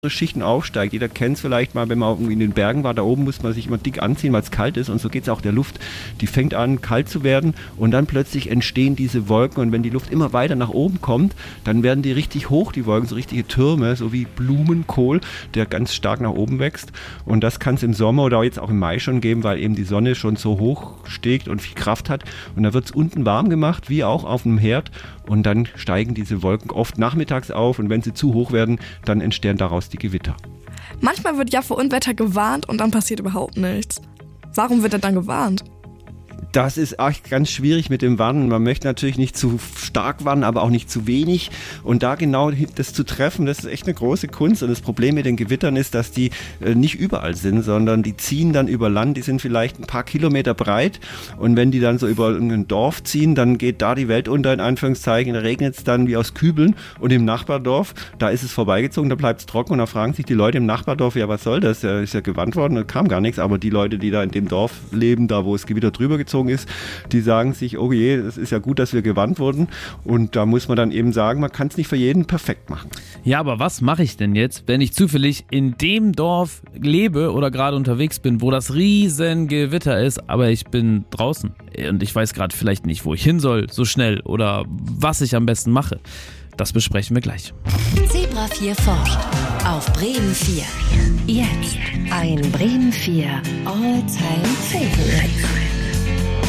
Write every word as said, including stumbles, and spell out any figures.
Schichten aufsteigt. Jeder kennt es vielleicht mal, wenn man irgendwie in den Bergen war, da oben muss man sich immer dick anziehen, weil es kalt ist, und so geht es auch der Luft. Die fängt an kalt zu werden und dann plötzlich entstehen diese Wolken, und wenn die Luft immer weiter nach oben kommt, dann werden die richtig hoch, die Wolken, so richtige Türme, so wie Blumenkohl, der ganz stark nach oben wächst, und das kann es im Sommer oder jetzt auch im Mai schon geben, weil eben die Sonne schon so hoch steigt und viel Kraft hat, und da wird es unten warm gemacht, wie auch auf einem Herd, und dann steigen diese Wolken oft nachmittags auf, und wenn sie zu hoch werden, dann entstehen daraus die Gewitter. Manchmal wird ja vor Unwetter gewarnt und dann passiert überhaupt nichts. Warum wird er dann gewarnt? Das ist echt ganz schwierig mit dem Warnen. Man möchte natürlich nicht zu stark warnen, aber auch nicht zu wenig. Und da genau das zu treffen, das ist echt eine große Kunst. Und das Problem mit den Gewittern ist, dass die äh, nicht überall sind, sondern die ziehen dann über Land. Die sind vielleicht ein paar Kilometer breit. Und wenn die dann so über ein Dorf ziehen, dann geht da die Welt unter, in Anführungszeichen. Da regnet es dann wie aus Kübeln. Und im Nachbardorf, da ist es vorbeigezogen, da bleibt es trocken. Und da fragen sich die Leute im Nachbardorf, ja, was soll das? Da ist ja gewarnt worden, da kam gar nichts. Aber die Leute, die da in dem Dorf leben, da wo es Gewitter drüber gezogen ist, die sagen sich, oh je, es ist ja gut, dass wir gewarnt wurden, und da muss man dann eben sagen, man kann es nicht für jeden perfekt machen. Ja, aber was mache ich denn jetzt, wenn ich zufällig in dem Dorf lebe oder gerade unterwegs bin, wo das riesen Gewitter ist, aber ich bin draußen und ich weiß gerade vielleicht nicht, wo ich hin soll, so schnell, oder was ich am besten mache? Das besprechen wir gleich. Zebra vier forscht auf Bremen vier. Jetzt ein Bremen vier All-Time Favorite.